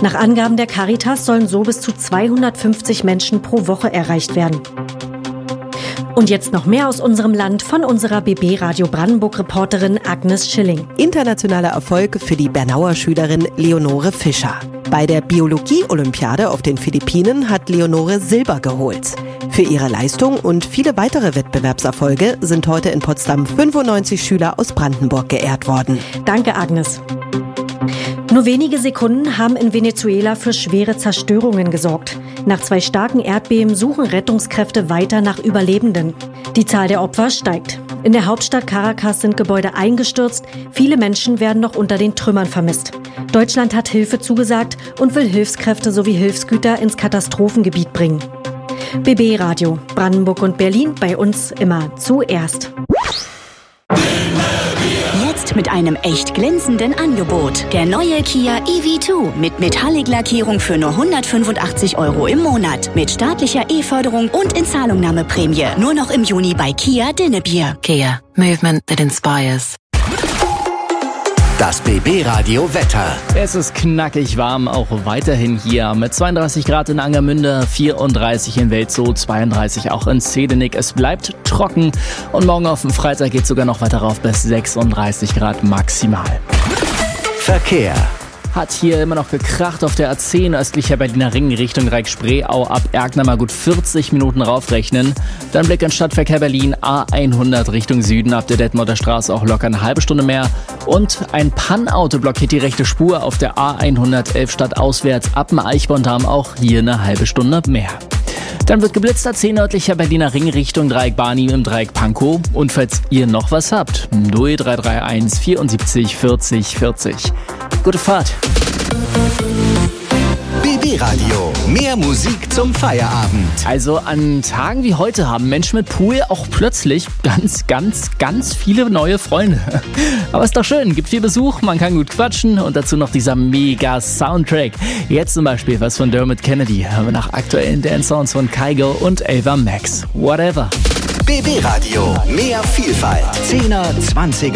Nach Angaben der Caritas sollen so bis zu 250 Menschen pro Woche erreicht werden. Und jetzt noch mehr aus unserem Land von unserer BB Radio Brandenburg-Reporterin Agnes Schilling. Internationaler Erfolg für die Bernauer Schülerin Leonore Fischer. Bei der Biologie-Olympiade auf den Philippinen hat Leonore Silber geholt. Für ihre Leistung und viele weitere Wettbewerbserfolge sind heute in Potsdam 95 Schüler aus Brandenburg geehrt worden. Danke, Agnes. Nur wenige Sekunden haben in Venezuela für schwere Zerstörungen gesorgt. Nach 2 starken Erdbeben suchen Rettungskräfte weiter nach Überlebenden. Die Zahl der Opfer steigt. In der Hauptstadt Caracas sind Gebäude eingestürzt. Viele Menschen werden noch unter den Trümmern vermisst. Deutschland hat Hilfe zugesagt und will Hilfskräfte sowie Hilfsgüter ins Katastrophengebiet bringen. BB Radio, Brandenburg und Berlin, bei uns immer zuerst. Jetzt mit einem echt glänzenden Angebot. Der neue Kia EV2 mit Metallic-Lackierung für nur 185 € im Monat. Mit staatlicher E-Förderung und Inzahlungnahmeprämie. Nur noch im Juni bei Kia Dinnebier. Kia, movement that inspires. Das BB-Radio Wetter. Es ist knackig warm, auch weiterhin hier. Mit 32 Grad in Angermünde, 34 in Welzow, 32 auch in Zedenik. Es bleibt trocken und morgen auf dem Freitag geht es sogar noch weiter rauf bis 36 Grad maximal. Verkehr. Hat hier immer noch gekracht auf der A10 östlicher Berliner Ring Richtung Reich-Spreeau ab Erkner mal gut 40 Minuten raufrechnen. Dann Blick in Stadtverkehr Berlin, A100 Richtung Süden ab der Detmolder Straße auch locker eine halbe Stunde mehr. Und ein Pannauto blockiert die rechte Spur auf der A111 stadtauswärts ab dem Eichborndamm auch hier eine halbe Stunde mehr. Dann wird geblitzt A10 nördlicher Berliner Ring Richtung Dreieck Barni im Dreieck Pankow. Und falls ihr noch was habt, 0331 74 40 40. Gute Fahrt. BB Radio. Mehr Musik zum Feierabend. Also an Tagen wie heute haben Menschen mit Pool auch plötzlich ganz viele neue Freunde. Aber ist doch schön, gibt viel Besuch, man kann gut quatschen und dazu noch dieser mega Soundtrack. Jetzt zum Beispiel was von Dermot Kennedy, hören wir nach aktuellen Dance-Sounds von Kygo und Ava Max. Whatever. BB Radio. Mehr Vielfalt. 10er, 20er.